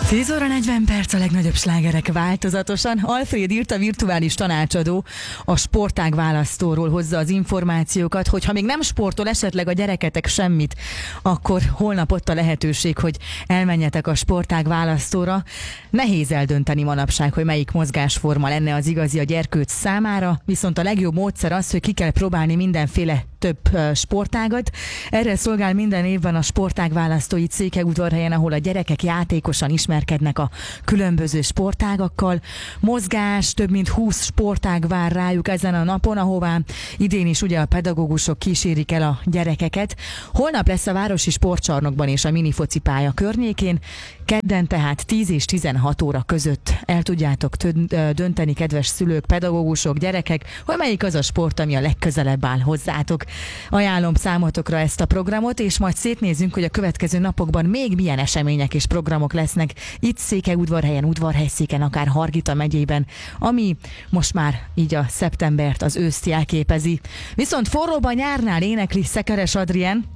10 óra 40 perc, a legnagyobb slágerek változatosan. Alfred Írta, virtuális tanácsadó, a sportág választóról hozza az információkat, hogy ha még nem sportol esetleg a gyereketek semmit, akkor holnap ott a lehetőség, hogy elmenjetek a sportág választóra. Nehéz eldönteni manapság, hogy melyik mozgásforma lenne az igazi a gyerkőc számára, viszont a legjobb módszer az, hogy ki kell próbálni mindenféle több sportágat. Erre szolgál minden évben a sportág választói Székelyudvarhelyen, ahol a gyerekek játékosan ismerkednek a különböző sportágakkal. Mozgás, több mint 20 sportág vár rájuk ezen a napon, ahová idén is ugye a pedagógusok kísérik el a gyerekeket. Holnap lesz a városi sportcsarnokban és a minifoci pálya környékén. Kedden tehát 10 és 16 óra között el tudjátok dönteni, kedves szülők, pedagógusok, gyerekek, hogy melyik az a sport, ami a legközelebb áll hozzátok. Ajánlom számotokra ezt a programot, és majd szétnézzünk, hogy a következő napokban még milyen események és programok lesznek itt Székelyudvarhelyen, Udvarhelyszéken, akár Hargita megyében, ami most már így a szeptembert, az őszt jelképezi. Viszont forróbb a nyárnál énekli Szekeres Adrien,